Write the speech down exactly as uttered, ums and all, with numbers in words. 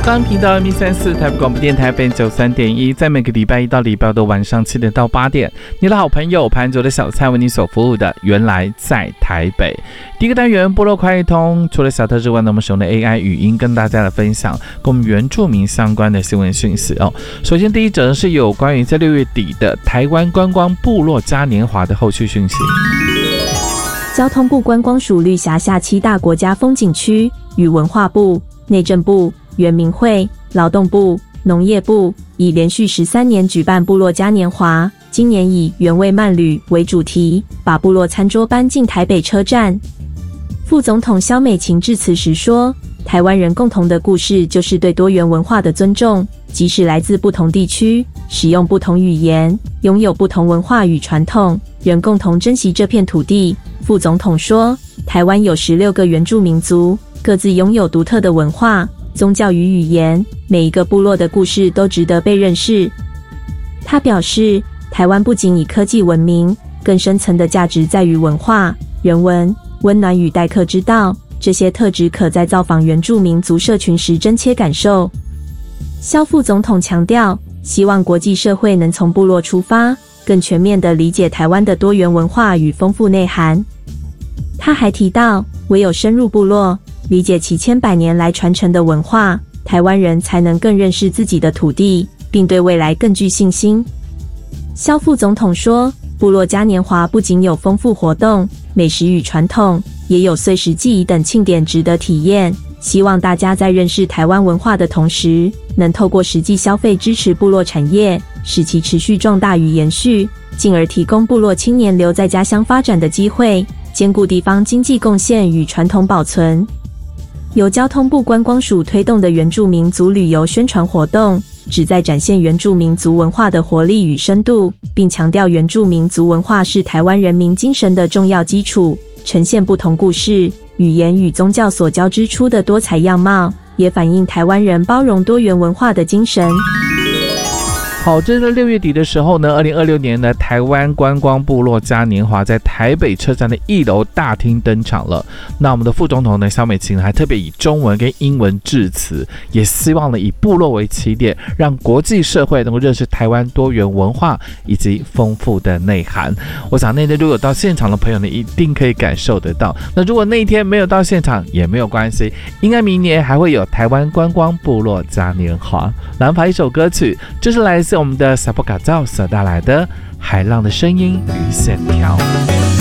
高频道 M 三四 台北广播电台 F M 九三点一，在每个礼拜一到礼拜五的晚上七点到八点，你的好朋友潘卓的小菜为你所服务的原来在台北。第一个单元部落快一通，除了小特之外呢，我们使用的 A I 语音跟大家来分享跟我们原住民相关的新闻讯息哦。首先第一则是有关于在六月底的台湾观光部落嘉年华的后续讯息。 交通部观光署绿辖下七大国家风景区与文化部、内政部、原民会、劳动部、农业部已连续十三年举办部落嘉年华，今年以原味慢旅为主题，把部落餐桌搬进台北车站。副总统萧美琴致辞时说，台湾人共同的故事就是对多元文化的尊重，即使来自不同地区，使用不同语言，拥有不同文化与传统，仍共同珍惜这片土地。副总统说，台湾有十六个原住民族，各自拥有独特的文化、宗教与语言，每一个部落的故事都值得被认识。他表示，台湾不仅以科技闻名，更深层的价值在于文化、人文、温暖与待客之道，这些特质可在造访原住民族社群时真切感受。萧副总统强调，希望国际社会能从部落出发，更全面地理解台湾的多元文化与丰富内涵。他还提到，唯有深入部落，理解其千百年来传承的文化，台湾人才能更认识自己的土地，并对未来更具信心。萧副总统说，部落嘉年华不仅有丰富活动、美食与传统，也有岁时祭仪等庆典值得体验，希望大家在认识台湾文化的同时，能透过实际消费支持部落产业，使其持续壮大与延续，进而提供部落青年留在家乡发展的机会，兼顾地方经济贡献与传统保存。由交通部观光署推动的原住民族旅游宣传活动，旨在展现原住民族文化的活力与深度，并强调原住民族文化是台湾人民精神的重要基础，呈现不同故事、语言与宗教所交织出的多彩样貌，也反映台湾人包容多元文化的精神。 好，这是六月底的时候呢，二零二六年的台湾观光部落嘉年华在台北车站的一楼大厅登场了。那我们的副总统呢，萧美琴还特别以中文跟英文致辞，也希望呢以部落为起点，让国际社会能够认识台湾多元文化以及丰富的内涵。我想那天如果有到现场的朋友呢，一定可以感受得到。那如果那一天没有到现场也没有关系，应该明年还会有台湾观光部落嘉年华。来发一首歌曲，这是来自我们的萨布卡照所带来的海浪的声音与线条。